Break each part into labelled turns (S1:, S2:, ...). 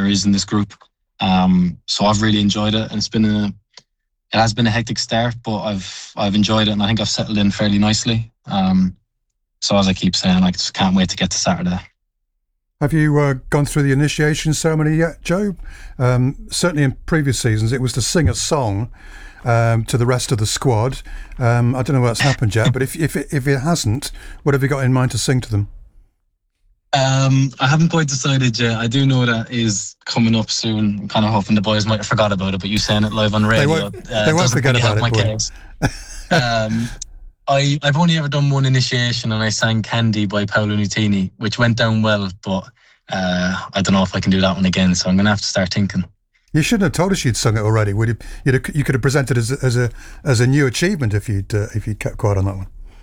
S1: there is in this group. So I've really enjoyed it, and it has been a hectic start, but I've enjoyed it, and I think I've settled in fairly nicely. So as I keep saying, I just can't wait to get to Saturday.
S2: Have you gone through the initiation ceremony yet, Joe? Certainly in previous seasons, it was to sing a song to the rest of the squad. I don't know what's happened yet, but if it hasn't, what have you got in mind to sing to them?
S1: I haven't quite decided yet. I do know that is coming up soon. I'm kind of hoping the boys might have forgot about it, but you saying it live on radio,
S2: they won't forget about
S1: it. I've only ever done one initiation, and I sang Candy by Paolo Nutini, which went down well, but I don't know if I can do that one again, so I'm going to have to start thinking.
S2: You shouldn't have told us you'd sung it already. You could have presented it as a new achievement if you'd kept quiet on that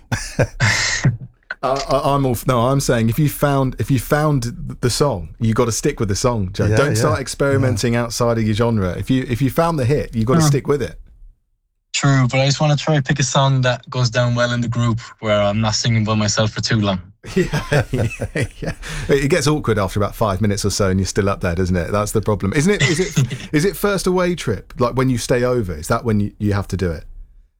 S2: one.
S3: I'm saying if you found the song, you got to stick with the song, Joe. Don't start experimenting outside of your genre. If you found the hit, you got to stick with it.
S1: True, but I just want to try to pick a song that goes down well in the group where I'm not singing by myself for too long.
S3: Yeah. It gets awkward after about 5 minutes or so, and you're still up there, doesn't it? That's the problem, isn't it? Is it first away trip? Like when you stay over, is that when you have to do it?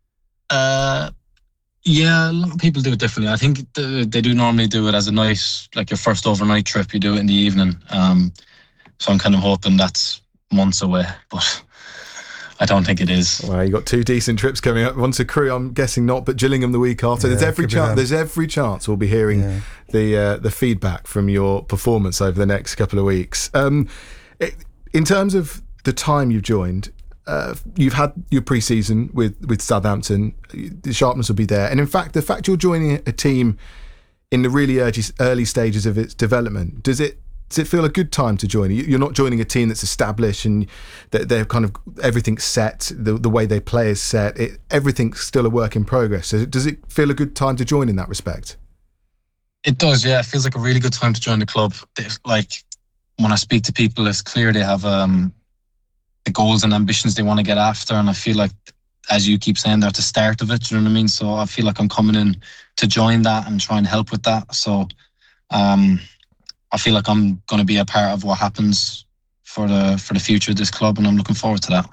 S1: Yeah, a lot of people do it differently. I think they do normally do it as a night, like your first overnight trip. You do it in the evening. So I'm kind of hoping that's months away, but I don't think it is.
S3: Well, you got 2 decent trips coming up. One's a Crewe, I'm guessing not, but Gillingham the week after. There's every chance we'll be hearing the feedback from your performance over the next couple of weeks. In terms of the time you've joined, you've had your pre-season with Southampton. The sharpness will be there, and in fact, the fact you're joining a team in the really early stages of its development, does it feel a good time to join? You're not joining a team that's established and they're kind of everything's set. The way they play is set. Everything's still a work in progress. So does it feel a good time to join in that respect?
S1: It does, yeah. It feels like a really good time to join the club. Like when I speak to people, it's clear they have the goals and ambitions they want to get after, and I feel like, as you keep saying, they're at the start of it. Do you know what I mean? So I feel like I'm coming in to join that and try and help with that. So I feel like I'm going to be a part of what happens for the future of this club, and I'm looking forward to that.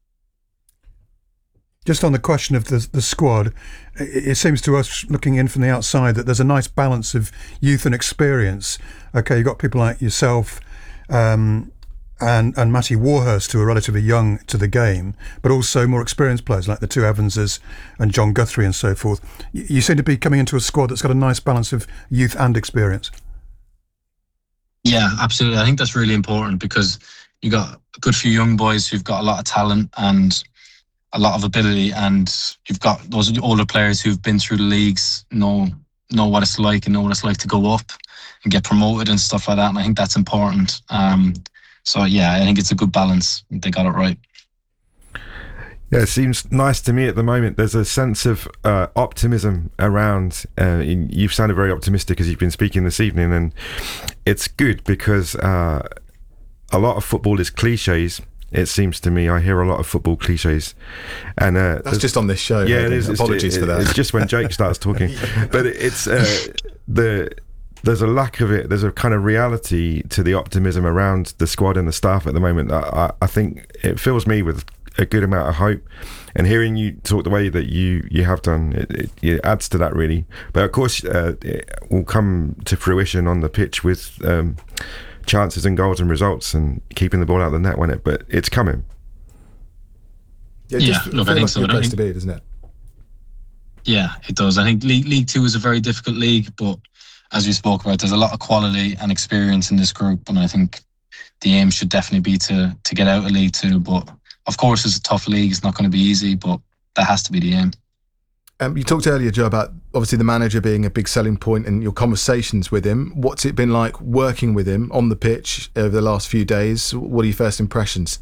S2: Just on the question of the squad, it seems to us, looking in from the outside, that there's a nice balance of youth and experience. Okay, you've got people like yourself and Matty Warhurst, who are relatively young to the game, but also more experienced players like the 2 Evanses and John Guthrie and so forth. You seem to be coming into a squad that's got a nice balance of youth and experience.
S1: Yeah, absolutely. I think that's really important because you got a good few young boys who've got a lot of talent and a lot of ability, and you've got those older players who've been through the leagues, know what it's like and know what it's like to go up and get promoted and stuff like that. And I think that's important. So yeah, I think it's a good balance. They got it right.
S4: Yeah, it seems nice to me at the moment. There's a sense of optimism around. You've sounded very optimistic as you've been speaking this evening, and it's good because a lot of football is cliches. It seems to me, I hear a lot of football cliches, and
S3: that's just on this show.
S4: Yeah, it is.
S3: Apologies for that.
S4: It's just when Jake starts talking, but it's there's a lack of it. There's a kind of reality to the optimism around the squad and the staff at the moment. I think it fills me with a good amount of hope, and hearing you talk the way that you have done, it adds to that really. But of course, it will come to fruition on the pitch with chances and goals and results and keeping the ball out of the net, won't it? But it's coming.
S3: Yeah, look, I think so. Place to be, doesn't it?
S1: Yeah, it does. I think League Two is a very difficult league, but as we spoke about, there's a lot of quality and experience in this group, and I think the aim should definitely be to get out of League Two. But of course, it's a tough league. It's not going to be easy, but that has to be the aim.
S3: You talked earlier, Joe, about obviously the manager being a big selling point and your conversations with him. What's it been like working with him on the pitch over the last few days? What are your first impressions?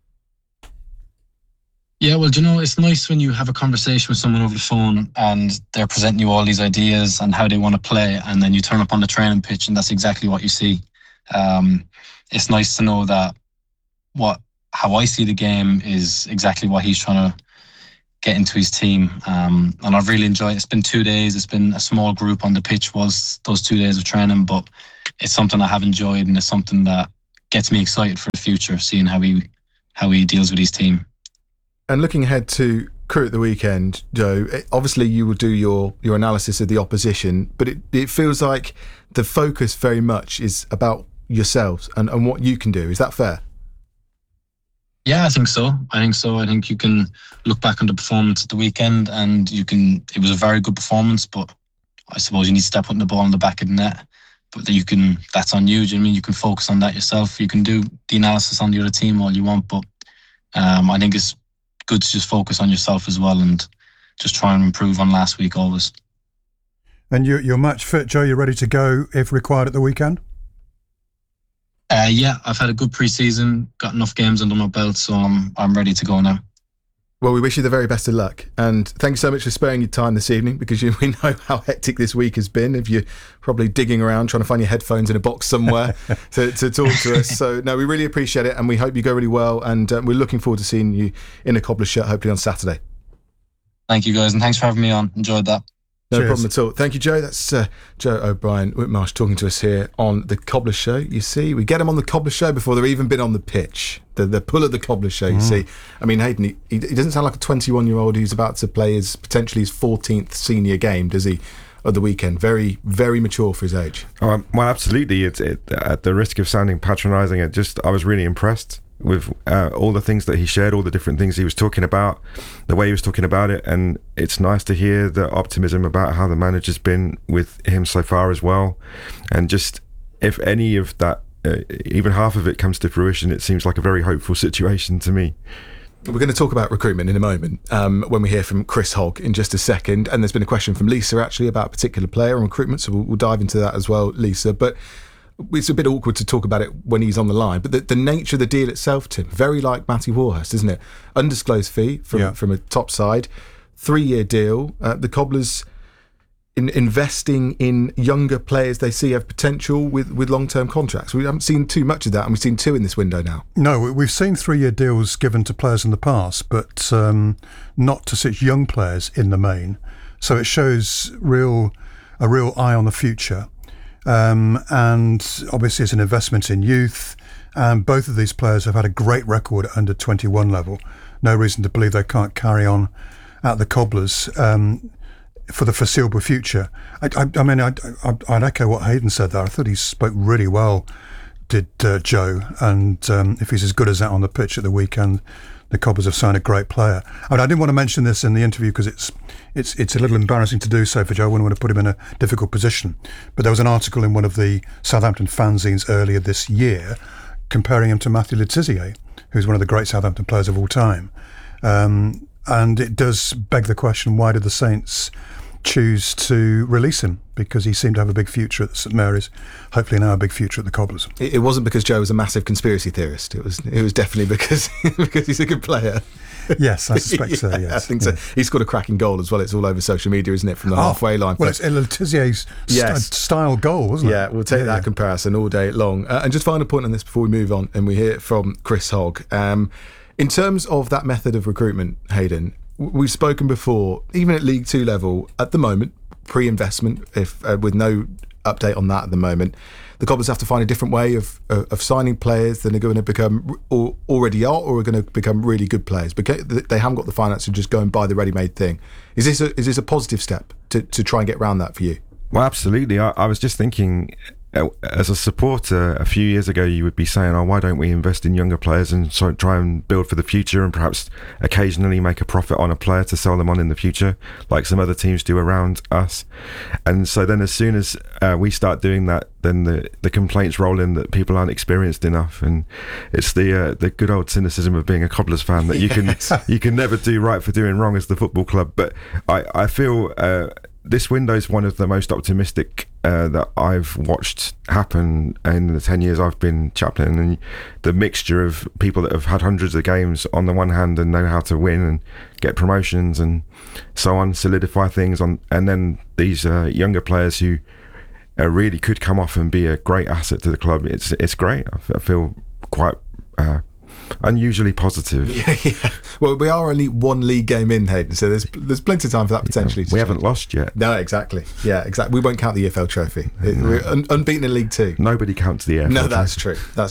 S1: Yeah, well, it's nice when you have a conversation with someone over the phone and they're presenting you all these ideas and how they want to play, and then you turn up on the training pitch and that's exactly what you see. It's nice to know that how I see the game is exactly what he's trying to get into his team. And I've really enjoyed it. It's been 2 days. It's been a small group on the pitch was those 2 days of training, but it's something I have enjoyed, and it's something that gets me excited for the future, seeing how he deals with his team.
S3: And looking ahead to Crewe at the weekend, Joe, obviously you will do your analysis of the opposition, but it feels like the focus very much is about yourselves and what you can do. Is that fair?
S1: Yeah, I think so. I think you can look back on the performance at the weekend and it was a very good performance, but I suppose you need to start putting the ball in the back of the net. But that's on you. Do you know what I mean? You can focus on that yourself. You can do the analysis on the other team all you want, but I think it's good to just focus on yourself as well and just try and improve on last week always.
S2: And you're match fit, Joe? You're ready to go if required at the weekend?
S1: Yeah, I've had a good pre-season, got enough games under my belt, so I'm ready to go now.
S3: Well, we wish you the very best of luck, and thanks so much for sparing your time this evening, because we know how hectic this week has been. If you're probably digging around trying to find your headphones in a box somewhere to talk to us. So no, we really appreciate it, and we hope you go really well, and we're looking forward to seeing you in a Cobbler's shirt hopefully on Saturday.
S1: Thank you guys, and thanks for having me on. Enjoyed that.
S3: No problem at all. Thank you, Joe. That's Joe O'Brien Whitmarsh talking to us here on the Cobbler Show. You see, we get them on the Cobbler Show before they've even been on the pitch. The pull of the Cobbler Show, you see. I mean, Hayden, he doesn't sound like a 21-year-old who's about to play potentially his 14th senior game, does he, of the weekend? Very, very mature for his age.
S4: Well, absolutely. At the risk of sounding patronising, I was really impressed with all the things that he shared, all the different things he was talking about, the way he was talking about it, and it's nice to hear the optimism about how the manager's been with him so far as well. And just if any of that, even half of it comes to fruition, it seems like a very hopeful situation to me.
S3: We're going to talk about recruitment in a moment when we hear from Chris Hogg in just a second, and there's been a question from Lisa actually about a particular player on recruitment, so we'll dive into that as well, Lisa. But it's a bit awkward to talk about it when he's on the line, but the nature of the deal itself, Tim, very like Matty Warhurst, isn't it? Undisclosed fee from a top side, 3-year deal. The Cobblers investing in younger players they see have potential with long-term contracts. We haven't seen too much of that, and we've seen 2 in this window now. No,
S2: we've seen 3-year deals given to players in the past, but not to such young players in the main. So it shows a real eye on the future. And obviously it's an investment in youth, and both of these players have had a great record at under 21 level. No reason to believe they can't carry on at the Cobblers for the foreseeable future. I'd echo what Hayden said there. I thought he spoke really well, did Joe, and if he's as good as that on the pitch at the weekend, the Cobblers have signed a great player. I didn't want to mention this in the interview because it's a little embarrassing to do so for Joe. I wouldn't want to put him in a difficult position. But there was an article in one of the Southampton fanzines earlier this year comparing him to Matthew Le Tissier, who's one of the great Southampton players of all time. And it does beg the question, why did the Saints choose to release him? Because he seemed to have a big future at St Mary's, hopefully now a big future at the Cobblers.
S3: It wasn't because Joe was a massive conspiracy theorist. It was definitely because he's a good player.
S2: Yes, I suspect so, yes.
S3: I think so. He scored a cracking goal as well. It's all over social media, isn't it, from the halfway line.
S2: Well, it's Le Tissier's style goal, wasn't it?
S3: Yeah, we'll take that comparison all day long. And just final point on this before we move on, and we hear from Chris Hogg. In terms of that method of recruitment, Hayden, we've spoken before, even at League 2 level, at the moment, pre-investment, if with no update on that at the moment, the Cobblers have to find a different way of signing players that are going to become, or already are, or are going to become really good players. Because they haven't got the finance to just go and buy the ready-made thing. Is this a positive step to try and get around that for you?
S4: Well, absolutely. I was just thinking, as a supporter, a few years ago, you would be saying, why don't we invest in younger players and so try and build for the future and perhaps occasionally make a profit on a player to sell them on in the future, like some other teams do around us. And so then as soon as we start doing that, then the complaints roll in that people aren't experienced enough. And it's the good old cynicism of being a Cobblers fan that you can never do right for doing wrong as the football club. But I feel this window is one of the most optimistic that I've watched happen in the 10 years I've been chaplain, and the mixture of people that have had hundreds of games on the one hand and know how to win and get promotions and so on, solidify things on, and then these younger players who really could come off and be a great asset to the club. It's great. I feel quite unusually positive.
S3: Yeah. Well, we are only one league game in, Hayden, so there's plenty of time for that potentially.
S4: We haven't lost yet.
S3: No, exactly. Yeah, exactly. We won't count the EFL trophy. We're unbeaten in League 2.
S4: Nobody counts the EFL.
S3: No,
S4: trophy.
S3: that's true. That's true.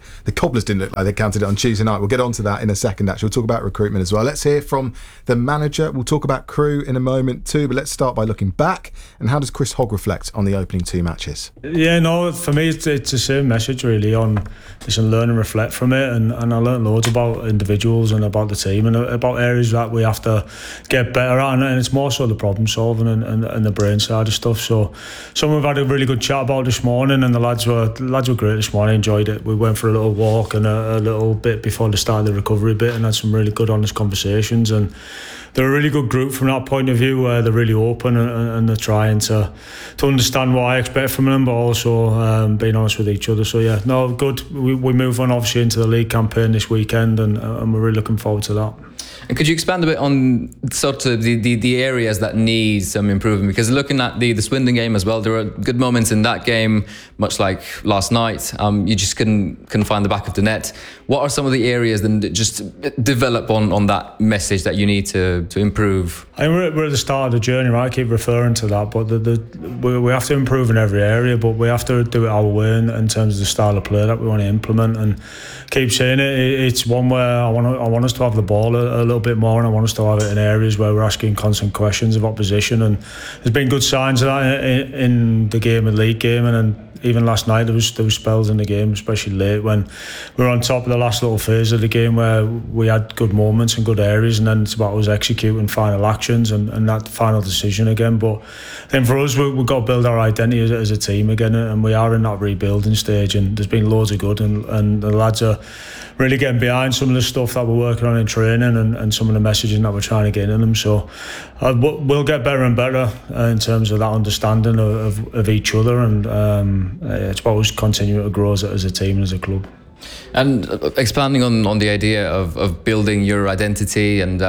S3: the Cobblers didn't look like they counted it on Tuesday night. We'll get on to that in a second, actually. We'll talk about recruitment as well. Let's hear from the manager. We'll talk about Crewe in a moment too, but let's start by looking back. And how does Chris Hogg reflect on the opening 2 matches?
S5: Yeah, no, for me it's the same message really, on just learn and reflect from it, and I learned loads about individuals and about the team and about areas that we have to get better at, and it's more so the problem solving and the brain side of stuff. So we've had a really good chat about this morning, and the lads were great this morning. I enjoyed it. We went for a little walk and a little bit before the start of the recovery bit, and had some really good honest conversations, and they're a really good group from that point of view, where they're really open and they're trying to understand what I expect from them, but also being honest with each other. So yeah, no, good. We move on obviously into the league campaign this weekend, and we're really looking forward to that.
S6: And could you expand a bit on sort of the areas that need some improvement? Because looking at the Swindon game as well, there were good moments in that game, much like last night. You just couldn't find the back of the net. What are some of the areas that just develop on that message that you need to improve?
S5: I mean, we're at the start of the journey, right? I keep referring to that, but we have to improve in every area, but we have to do it our way in terms of the style of play that we want to implement. And keep saying it's one where I want us to have the ball a little bit more, and I want us to have it in areas where we're asking constant questions of opposition. And there's been good signs of that in the game, the league game, and even last night there was spells in the game, especially late, when we were on top of the last little phase of the game where we had good moments and good areas, and then it's about us executing final actions and that final decision again. But then for us, we've got to build our identity as a team again, and we are in that rebuilding stage, and there's been loads of good, and the lads are really getting behind some of the stuff that we're working on in training and some of the messaging that we're trying to get in them. So we'll get better and better in terms of that understanding of each other, and it's about us continuing to grow as a team and as a club.
S6: And expanding on the idea of building your identity, and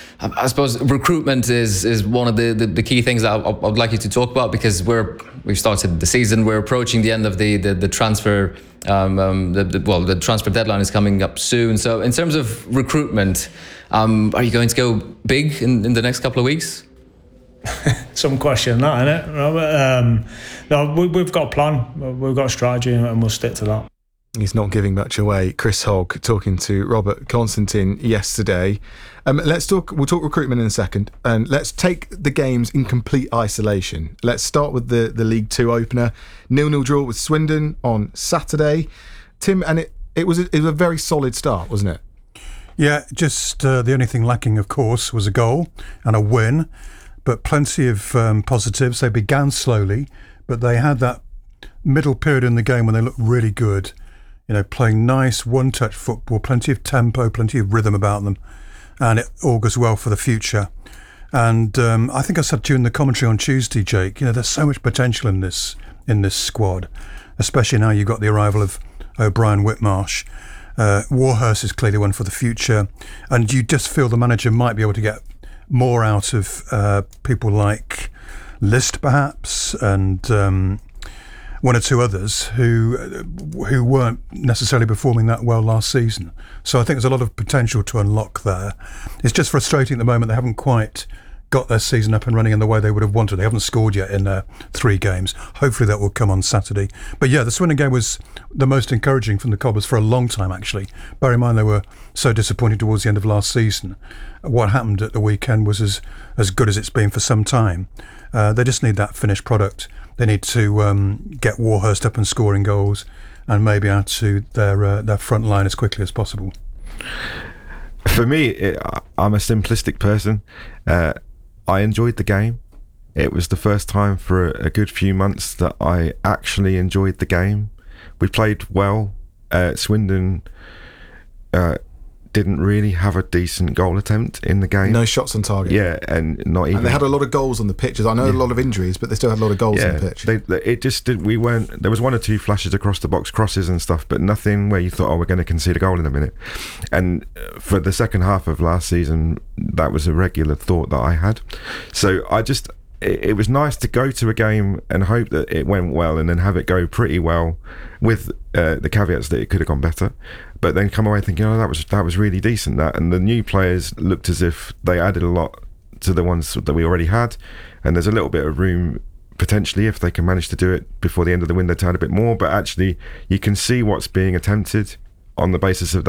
S6: I suppose recruitment is one of the key things that I'd like you to talk about, because we've started the season, we're approaching the end of the transfer. The transfer deadline is coming up soon. So in terms of recruitment, are you going to go big in the next couple of weeks?
S5: Some question that, isn't it, Robert? No, we've got a plan, we've got a strategy, and we'll stick to that.
S3: He's not giving much away. Chris Hogg talking to Robert Constantine yesterday. We'll talk recruitment in a second, and let's take the games in complete isolation. Let's start with the League 2 opener. 0-0 draw with Swindon on Saturday. Tim, and it was a very solid start, wasn't it?
S2: Yeah, just the only thing lacking, of course, was a goal and a win, but plenty of positives. They began slowly, but they had that middle period in the game when they looked really good. Playing nice one-touch football, plenty of tempo, plenty of rhythm about them, and it augurs well for the future. And I think I said during the commentary on Tuesday, Jake, there's so much potential in this squad, especially now you've got the arrival of O'Brien Whitmarsh. Warhurst is clearly one for the future, and you just feel the manager might be able to get more out of people like List, perhaps, and one or two others who weren't necessarily performing that well last season. So I think there's a lot of potential to unlock there. It's just frustrating at the moment they haven't quite got their season up and running in the way they would have wanted. They haven't scored yet in their 3 games. Hopefully that will come on Saturday. But yeah, the Swindon game was the most encouraging from the Cobblers for a long time, actually. Bear in mind they were so disappointed towards the end of last season. What happened at the weekend was as good as it's been for some time. They just need that finished product. They need to get Warhurst up and scoring goals, and maybe out to their front line as quickly as possible.
S4: For me, I'm a simplistic person. I enjoyed the game. It was the first time for a good few months that I actually enjoyed the game. We played well. Swindon didn't really have a decent goal attempt in the game.
S3: No shots on target.
S4: Yeah, and not even.
S3: And they had a lot of goals on the pitches. I know a lot of injuries, but they still had a lot of goals on the pitch.
S4: It just did. We weren't. There was 1 or 2 flashes across the box, crosses and stuff, but nothing where you thought, we're going to concede a goal in a minute. And for the second half of last season, that was a regular thought that I had. So it was nice to go to a game and hope that it went well, and then have it go pretty well, with the caveats that it could have gone better. But then come away thinking, that was really decent. And the new players looked as if they added a lot to the ones that we already had, and there's a little bit of room potentially if they can manage to do it before the end of the window to add a bit more. But actually, you can see what's being attempted. on the basis of